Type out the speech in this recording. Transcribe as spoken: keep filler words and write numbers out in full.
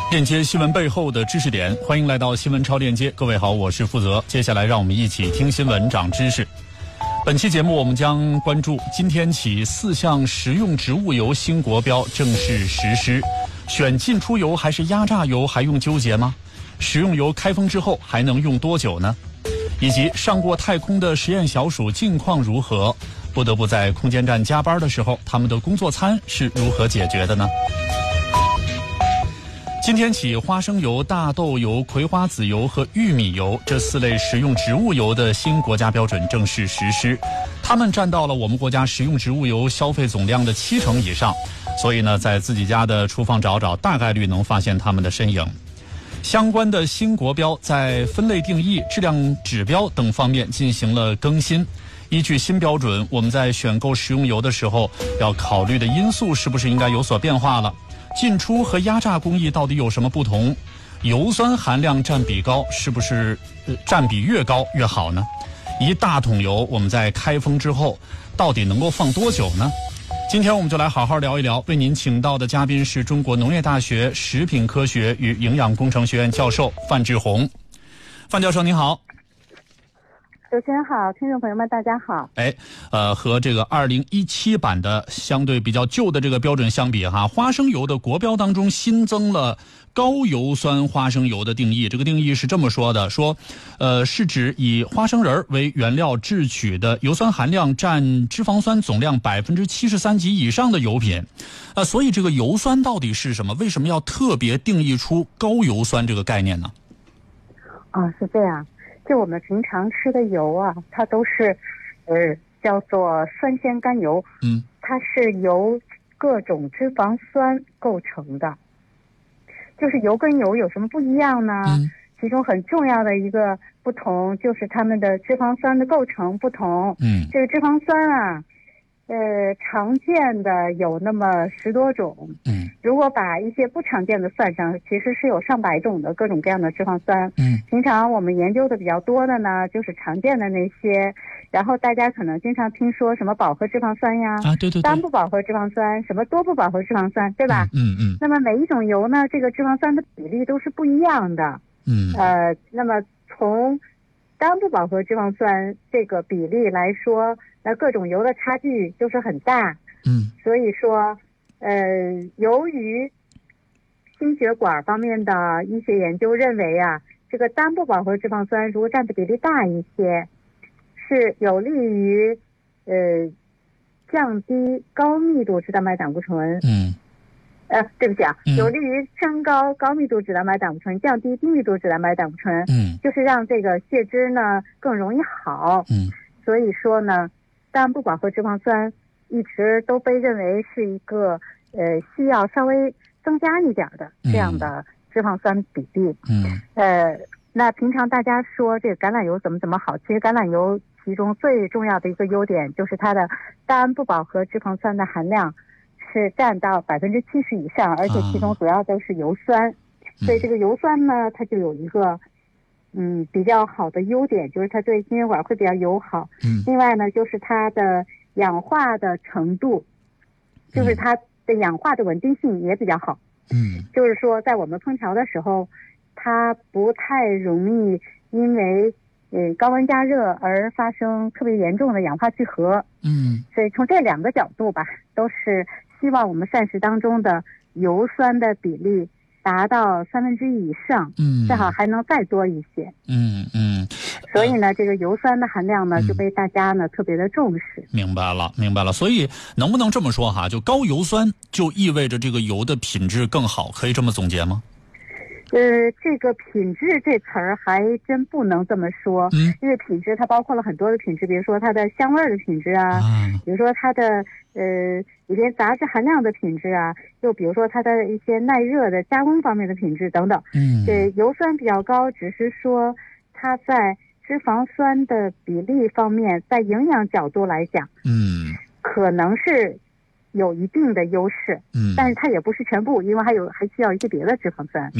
链接新闻背后的知识点，欢迎来到新闻超链接。各位好，我是负责。接下来让我们一起听新闻长知识。本期节目我们将关注今天起四项食用植物油新国标正式实施，选进出油还是压榨油还用纠结吗？食用油开封之后还能用多久呢？以及上过太空的实验小鼠近况如何？不得不在空间站加班的时候，他们的工作餐是如何解决的呢？今天起，花生油、大豆油、葵花籽油和玉米油这四类食用植物油的新国家标准正式实施，它们占到了我们国家食用植物油消费总量的七成以上，所以呢，在自己家的厨房找找，大概率能发现它们的身影。相关的新国标在分类定义、质量指标等方面进行了更新。依据新标准，我们在选购食用油的时候，要考虑的因素是不是应该有所变化了？进出和压榨工艺到底有什么不同？油酸含量占比高，是不是、呃、占比越高越好呢？一大桶油我们在开封之后到底能够放多久呢？今天我们就来好好聊一聊。为您请到的嘉宾是中国农业大学食品科学与营养工程学院教授范志红。范教授您好。 主持人好，听众朋友们大家好。 哎，呃，和这个二零一七版的相对比较旧的这个标准相比哈，花生油的国标当中新增了高油酸花生油的定义。这个定义是这么说的，说，呃，是指以花生仁为原料制取的油酸含量占脂肪酸总量百分之七十三及以上的油品。呃，所以这个油酸到底是什么？为什么要特别定义出高油酸这个概念呢？ 啊，是这样。就我们平常吃的油啊，它都是，呃，叫做酸酰甘油。嗯，它是由各种脂肪酸构成的。就是油跟油有什么不一样呢？嗯，其中很重要的一个不同就是它们的脂肪酸的构成不同。嗯，这个脂肪酸啊，呃，常见的有那么十多种。嗯，如果把一些不常见的算上，其实是有上百种的各种各样的脂肪酸。嗯，平常我们研究的比较多的呢，就是常见的那些。然后大家可能经常听说什么饱和脂肪酸呀，啊，对对对，单不饱和脂肪酸，什么多不饱和脂肪酸，对吧？嗯 嗯, 嗯。那么每一种油呢，这个脂肪酸的比例都是不一样的。嗯。呃，那么从单不饱和脂肪酸这个比例来说，那各种油的差距就是很大。嗯，所以说，呃，由于心血管方面的医学研究认为啊，这个单不饱和脂肪酸如果占的比例大一些，是有利于呃降低高密度脂蛋白胆固醇。嗯。呃，对不起啊，嗯、有利于升高高密度脂蛋白胆固醇，降低低密度脂蛋白胆固醇。嗯，就是让这个血脂呢更容易好。嗯，所以说呢，单不饱和脂肪酸一直都被认为是一个呃需要稍微增加一点的这样的脂肪酸比例。嗯，呃，那平常大家说这个橄榄油怎么怎么好，其实橄榄油其中最重要的一个优点就是它的单不饱和脂肪酸的含量是占到百分之七十以上，而且其中主要都是油酸。嗯、所以这个油酸呢，它就有一个嗯比较好的优点，就是它对心血管会比较友好。嗯。另外呢，就是它的氧化的程度，就是它的氧化的稳定性也比较好。嗯。就是说，在我们烹调的时候，它不太容易因为呃高温加热而发生特别严重的氧化聚合。嗯。所以从这两个角度吧，都是希望我们膳食当中的油酸的比例达到三分之一以上，嗯，最好还能再多一些。嗯嗯。所以呢，这个油酸的含量呢，就被大家呢特别的重视。 明白了，明白了。所以能不能这么说哈？就高油酸就意味着这个油的品质更好，可以这么总结吗？ 呃，这个品质这词儿还真不能这么说。嗯，因为品质它包括了很多的品质，比如说它的香味的品质啊，啊比如说它的呃里边杂质含量的品质啊，又比如说它的一些耐热的加工方面的品质等等。嗯，对，油酸比较高，只是说它在脂肪酸的比例方面，在营养角度来讲，嗯，可能是有一定的优势。嗯，但是它也不是全部，因为还有还需要一些别的脂肪酸。